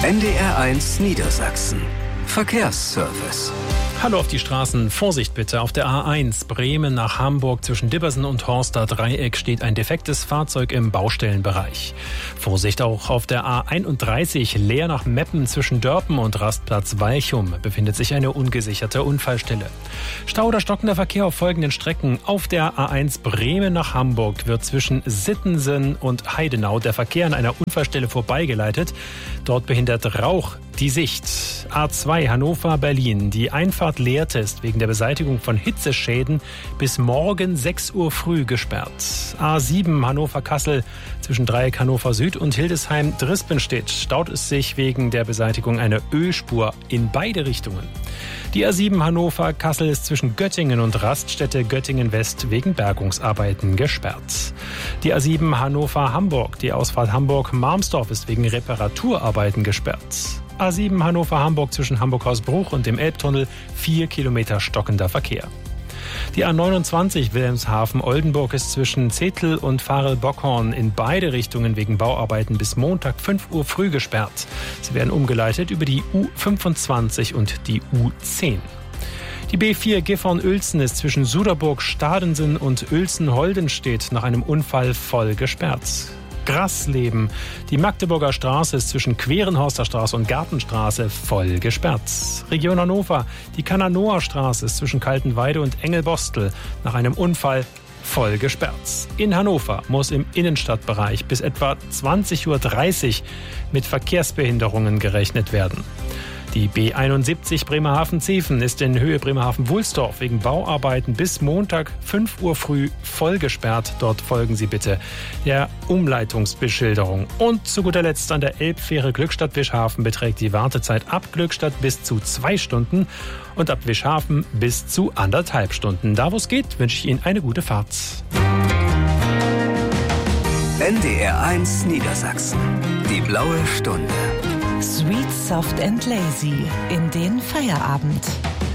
NDR1 Niedersachsen. Verkehrsservice. Hallo auf die Straßen. Vorsicht bitte. Auf der A1 Bremen nach Hamburg zwischen Dibbersen und Horster Dreieck steht ein defektes Fahrzeug im Baustellenbereich. Vorsicht auch auf der A31 Leer nach Meppen zwischen Dörpen und Rastplatz Walchum befindet sich eine ungesicherte Unfallstelle. Stau oder stockender Verkehr auf folgenden Strecken. Auf der A1 Bremen nach Hamburg wird zwischen Sittensen und Heidenau der Verkehr an einer Unfallstelle vorbeigeleitet. Dort behindert Rauch die Sicht. A2 Hannover-Berlin. Die Einfahrt Leertest wegen der Beseitigung von Hitzeschäden bis morgen 6 Uhr früh gesperrt. A7 Hannover-Kassel zwischen Dreieck Hannover Süd und Hildesheim-Drispenstedt staut es sich wegen der Beseitigung einer Ölspur in beide Richtungen. Die A7 Hannover-Kassel ist zwischen Göttingen und Raststätte Göttingen-West wegen Bergungsarbeiten gesperrt. Die A7 Hannover-Hamburg. Die Ausfahrt Hamburg-Marmsdorf ist wegen Reparaturarbeiten gesperrt. A7 Hannover-Hamburg zwischen Hamburg-Hausbruch und dem Elbtunnel 4 Kilometer stockender Verkehr. Die A29 Wilhelmshaven-Oldenburg ist zwischen Zettl und Farel-Bockhorn in beide Richtungen wegen Bauarbeiten bis Montag 5 Uhr früh gesperrt. Sie werden umgeleitet über die U25 und die U10. Die B4 Gifhorn-Uelzen ist zwischen Suderburg-Stadensen und Uelzen-Holdenstedt nach einem Unfall voll gesperrt. Grasleben. Die Magdeburger Straße ist zwischen Querenhorster Straße und Gartenstraße voll gesperrt. Region Hannover. Die Kananoer Straße ist zwischen Kaltenweide und Engelbostel nach einem Unfall voll gesperrt. In Hannover muss im Innenstadtbereich bis etwa 20:30 Uhr mit Verkehrsbehinderungen gerechnet werden. Die B71 Bremerhaven-Zeven ist in Höhe Bremerhaven-Wulsdorf wegen Bauarbeiten bis Montag 5 Uhr früh voll gesperrt. Dort folgen Sie bitte der Umleitungsbeschilderung. Und zu guter Letzt an der Elbfähre Glückstadt-Wischhafen beträgt die Wartezeit ab Glückstadt bis zu 2 Stunden und ab Wischhafen bis zu 1,5 Stunden. Da wo es geht, wünsche ich Ihnen eine gute Fahrt. NDR1 Niedersachsen. Die blaue Stunde. Sweet, soft and lazy in den Feierabend.